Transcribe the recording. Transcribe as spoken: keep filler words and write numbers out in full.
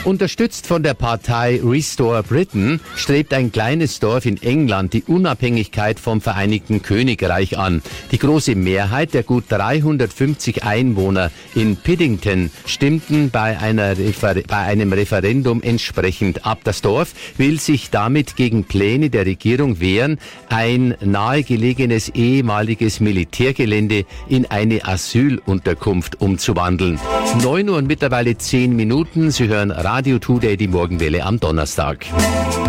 Unterstützt von der Partei Restore Britain strebt ein kleines Dorf in England die Unabhängigkeit vom Vereinigten Königreich an. Die große Mehrheit der gut dreihundertfünfzig Einwohner in Piddington stimmten bei, einer Refer- bei einem Referendum entsprechend ab. Das Dorf will sich damit gegen Pläne der Regierung wehren, ein nahegelegenes ehemaliges Militärgelände in eine Asylunterkunft umzuwandeln. neun Uhr und mittlerweile zehn Minuten. Sie hören Radio Today, die Morgenwelle am Donnerstag.